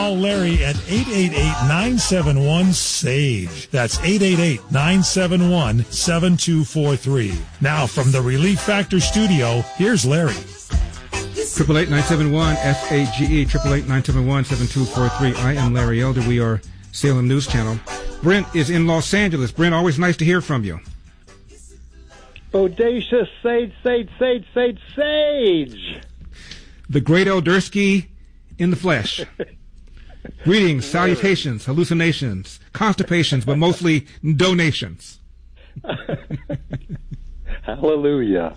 Call Larry at 888-971-SAGE. That's 888-971-7243. Now from the Relief Factor studio, here's Larry. 888-971-SAGE, 888-971-7243. I am Larry Elder. We are Salem News Channel. Brent is in Los Angeles. Brent, always nice to hear from you. Bodacious sage. The great Eldersky in the flesh. Greetings, salutations, hallucinations, constipations, but mostly donations. Hallelujah.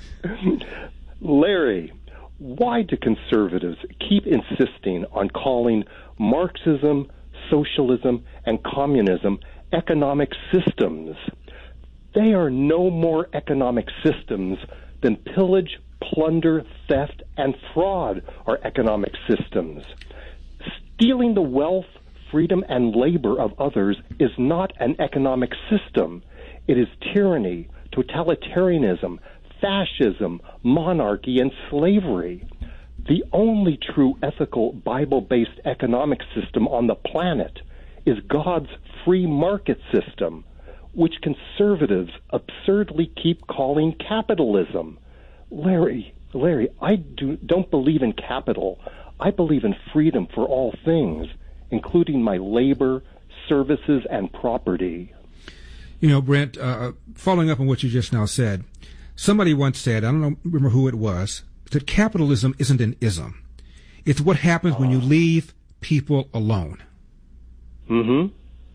Larry, why do conservatives keep insisting on calling Marxism, socialism, and communism economic systems? They are no more economic systems than pillage, plunder, theft, and fraud are economic systems. Stealing the wealth, freedom, and labor of others is not an economic system. It is tyranny, totalitarianism, fascism, monarchy, and slavery. The only true ethical Bible-based economic system on the planet is God's free market system, which conservatives absurdly keep calling capitalism. Larry, I don't believe in capital. I believe in freedom for all things, including my labor, services, and property. You know, Brent, following up on what you just now said, somebody once said, I don't remember who it was, that capitalism isn't an ism. It's what happens when you leave people alone. Mm-hmm.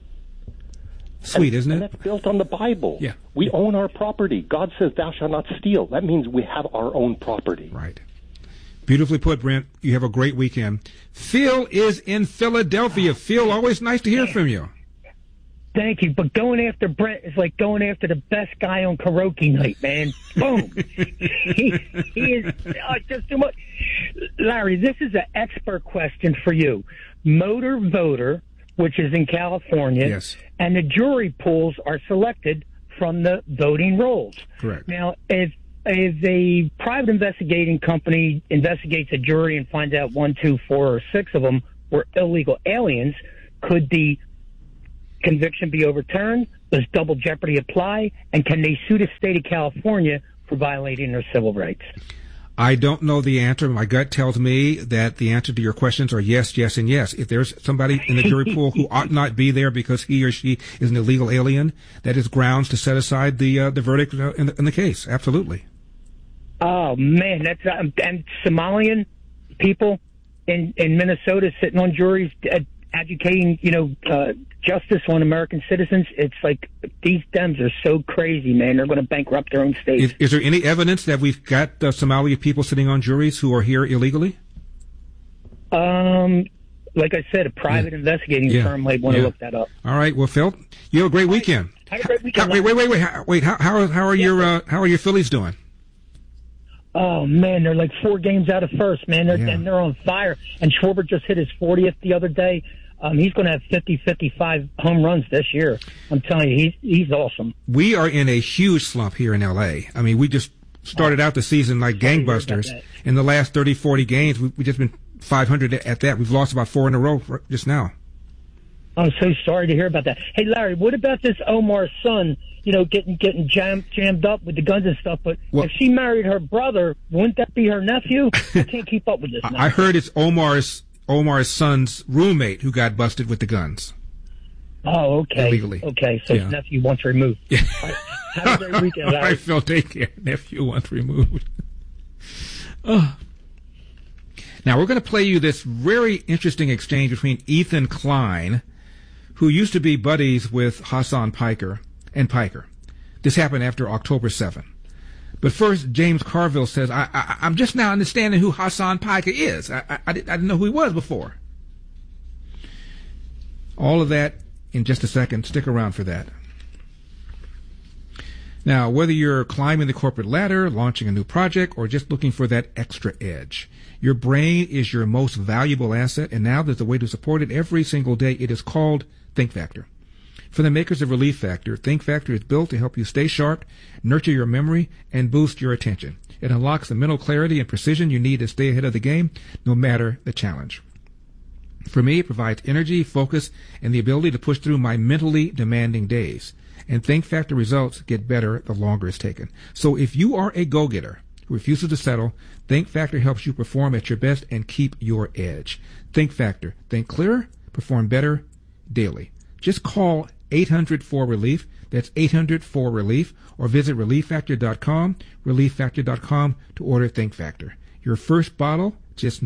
Sweet, isn't it? And that's built on the Bible. Yeah. We own our property. God says, thou shalt not steal. That means we have our own property. Right. Beautifully put, Brent. You have a great weekend. Phil is in Philadelphia. Phil, always nice to hear from you. Thank you. But going after Brent is like going after the best guy on karaoke night, man. Boom. he is just too much. Larry, this is an expert question for you. Motor voter, which is in California, yes, and the jury pools are selected from the voting rolls. Correct. Now, if a private investigating company investigates a jury and finds out 1, 2, 4, or 6 of them were illegal aliens, could the conviction be overturned? Does double jeopardy apply? And can they sue the state of California for violating their civil rights? I don't know the answer. My gut tells me that the answer to your questions are yes, yes, and yes. If there's somebody in the jury pool who ought not be there because he or she is an illegal alien, that is grounds to set aside the verdict in the case. Absolutely. Oh man, that's and Somalian people in Minnesota sitting on juries advocating, justice on American citizens. It's like these Dems are so crazy, man. They're going to bankrupt their own state. Is there any evidence that we've got Somali people sitting on juries who are here illegally? Like I said, a private investigating firm might want to look that up. All right. Well, Phil, you have a great weekend. Have a great weekend. Wait. How are your Phillies doing? Oh man, they're like 4 games out of first, man. And they're on fire. And Schwarber just hit his 40th the other day. He's going to have 50-55 home runs this year. I'm telling you, he's awesome. We are in a huge slump here in L.A. I mean, we just started out the season like gangbusters. In the last 30, 40 games, we've just been 500 at that. We've lost about 4 in a row just now. I'm so sorry to hear about that. Hey, Larry, what about this Omar's son, getting jammed up with the guns and stuff? But if she married her brother, wouldn't that be her nephew? I can't keep up with this now. I heard it's Omar's son's roommate who got busted with the guns. Oh, okay. Illegally. Okay, so his nephew once removed. Yeah. Right. Have a great weekend, Larry. All right, Phil, take care. Nephew once removed. Oh. Now, we're going to play you this very interesting exchange between Ethan Klein, who used to be buddies with Hassan Piker, and Piker. This happened after October 7. But first, James Carville says, I'm just now understanding who Hassan Piker is. I didn't know who he was before. All of that in just a second. Stick around for that. Now, whether you're climbing the corporate ladder, launching a new project, or just looking for that extra edge, your brain is your most valuable asset, and now there's a way to support it every single day. It is called ThinkFactor. For the makers of Relief Factor, ThinkFactor is built to help you stay sharp, nurture your memory, and boost your attention. It unlocks the mental clarity and precision you need to stay ahead of the game, no matter the challenge. For me, it provides energy, focus, and the ability to push through my mentally demanding days. And Think Factor results get better the longer it's taken. So if you are a go-getter who refuses to settle, Think Factor helps you perform at your best and keep your edge. Think Factor. Think clearer, perform better daily. Just call 800-4RELIEF. That's 800-4RELIEF. Or visit ReliefFactor.com, ReliefFactor.com to order Think Factor. Your first bottle, just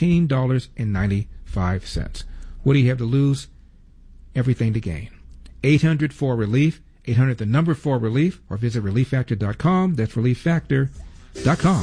$19.95. What do you have to lose? Everything to gain. 800-4RELIEF, 800 4RELIEF, or visit ReliefFactor.com. That's ReliefFactor.com.